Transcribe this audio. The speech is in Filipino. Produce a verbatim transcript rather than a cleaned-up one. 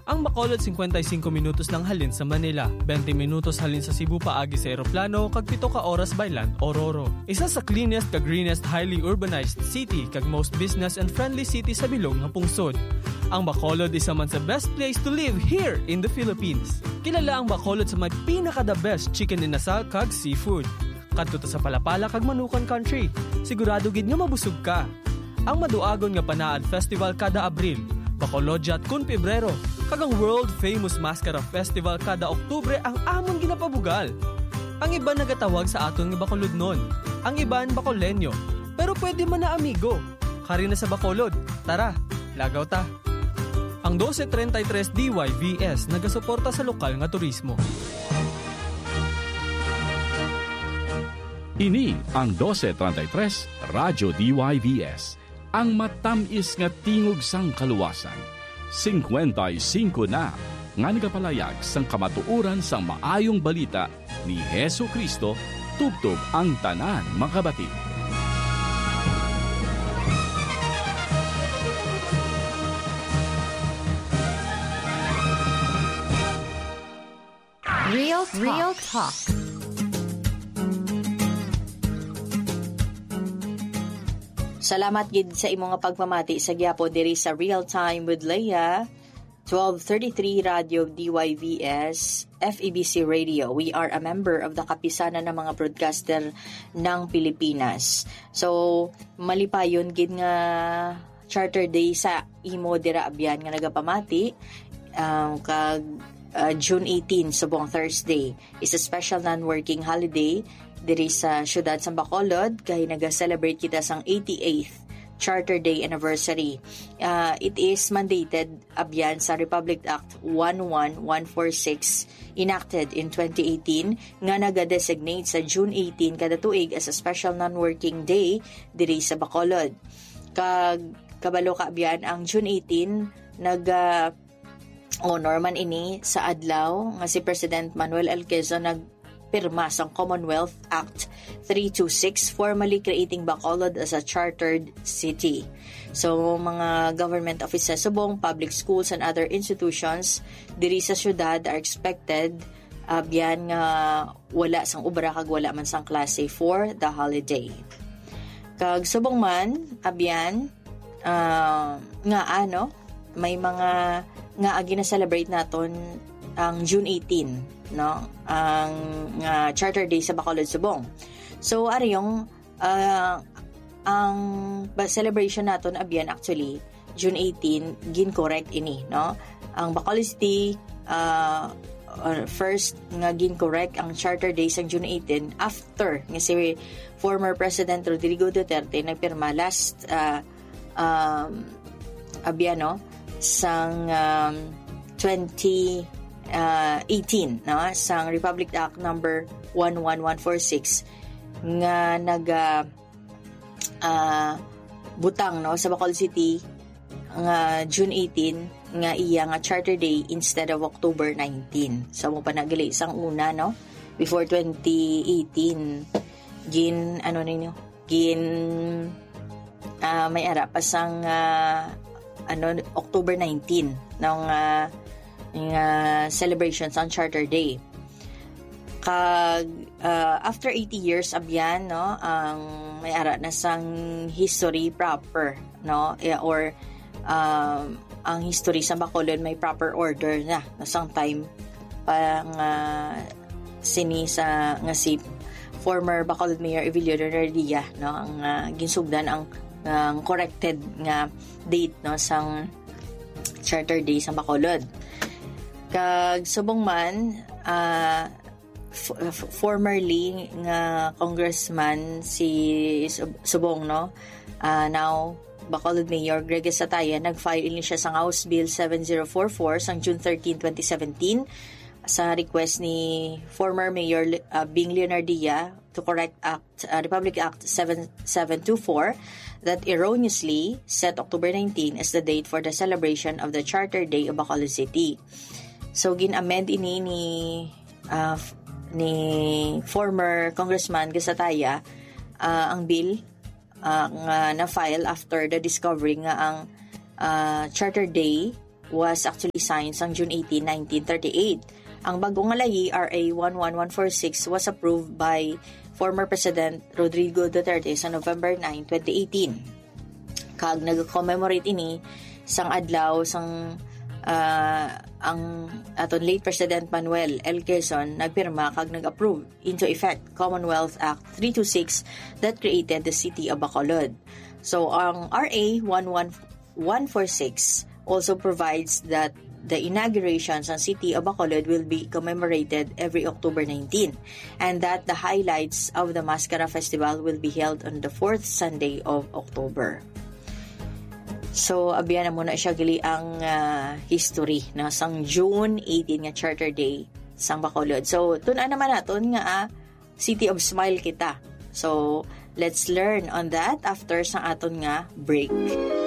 Ang Bacolod fifty-five minutos lang halin sa Manila, twenty minutos halin sa Cebu paagi sa eroplano, kag pito ka oras by land o roro. Isa sa cleanest kag greenest highly urbanized city kag most business and friendly city sa bilog nga pungsod. Ang Bacolod isa man sa best place to live here in the Philippines. Kilala ang Bacolod sa may pinaka the best chicken inasal kag seafood. Kadto ta sa Palapala kag Manukan Country. Sigurado gid nga mabusog ka. Ang maduagon nga Panaan Festival kada Abril, Bacolodjat kun Pebrero, kag ang world famous Mascara Festival kada Oktubre ang amon ginapabugal. Ang iba nagatawag sa aton nga Bacolodnon, ang iban Bacoleño, pero pwede man na amigo. Kari na sa Bacolod, tara, lagaw ta. Ang twelve thirty-three D Y V S nagasuporta sa lokal nga turismo. Ini ang twelve thirty-three Radyo D Y V S, ang matamis nga tingog sang kaluwasan. fifty-five na nga nagapalayag sang kamatuuran sang maayong balita ni Hesu Kristo tubtob ang tanan makabati. Real Talk. Real Talk. Salamat gid sa imong nga pagpamati sa gyapon diri sa Real Time with Leia, twelve thirty-three Radio D Y V S, F E B C Radio. We are a member of the Kapisanan ng mga broadcaster ng Pilipinas. So, malipayon gid nga Charter Day sa imo dira abyan nga nagapamati um, kag uh, June eighteenth subong Thursday is a special non-working holiday diri sa siyudad sa Bacolod kay naga-celebrate kita sang eighty-eighth Charter Day anniversary. Uh, it is mandated abyan sa Republic Act one one one forty-six enacted in twenty eighteen nga naga-designate sa June eighteenth kada tuig as a special non-working day diri sa Bacolod. Kag kabalo ka abyan ang June eighteenth naga honor man ini sa adlaw nga si President Manuel L. Quezon nag pirma sa Commonwealth Act three twenty-six, formally creating Bacolod as a chartered city. So, mga government offices subong, public schools and other institutions diri sa syudad are expected abyan nga wala sang ubra kag wala man sang klase for the holiday. Kag subong man abyan uh, nga ano may mga nga agi na celebrate naton ang June eighteenth, no, ang uh, Charter Day sa Bacolod Subong. So ari yung uh, ang celebration naton abyan actually June eighteenth gin correct ini, no, ang Bacolod City uh, first nga gin correct ang Charter Day sa June eighteenth after nga si former President Rodrigo Duterte nagpirma last uh, um, abyan, no, sang um, twenty eighteen, no, sang Republic Act number one one one forty-six nga naga uh, butang, no, sa Bacolod City nga June eighteenth nga iya nga Charter Day instead of October nineteenth. So mo pa nagali sang una, no, before twenty eighteen gin ano ninyo gin uh, may ara pa sang uh, ano October nineteenth nung uh, nga celebrations on Charter Day. Kag uh, after eighty years abyan, no, ang may ara na sang history proper, no, or um, ang history sa Bacolod may proper order na nasang time pang uh, sini sa nga si former Bacolod Mayor Evelio Renardia, no, ang uh, ginsugdan ang, ang corrected nga date, no, sang Charter Day sa Bacolod. Kag subong man uh, f- f- formerly nga congressman si subong, no, uh, now Bacolod Mayor Greg Sataya nag-file ini siya sa House Bill seven oh four four sang June thirteenth, twenty seventeen sa request ni former Mayor uh, Bing Leonardia to correct Act uh, Republic Act seven seven two four that erroneously set October nineteenth as the date for the celebration of the Charter Day of Bacolod City. So gin-amend ini ni uh, ni former Congressman Gasataya uh, ang bill uh, nga na-file after the discovery nga ang uh, Charter Day was actually signed sang June eighteenth, nineteen thirty-eight. Ang bago nga layi, R A one one one four six, was approved by former President Rodrigo Duterte sa November ninth, twenty eighteen. Kag nag-commemorate ini sang adlaw sang uh, ang aton late President Manuel L. Quezon nagpirma kag nag-approve into effect Commonwealth Act three twenty-six that created the city of Bacolod. So ang R A one one one four six also provides that the inaugurations ng City of Bacolod will be commemorated every October nineteenth, and that the highlights of the Mascara Festival will be held on the fourth Sunday of October. So, abiyan na muna siya gali ang uh, history na sang June eighteenth nga Charter Day sang Bacolod. So, tunan naman naton nga ah, City of Smile kita. So, let's learn on that after sang aton nga break.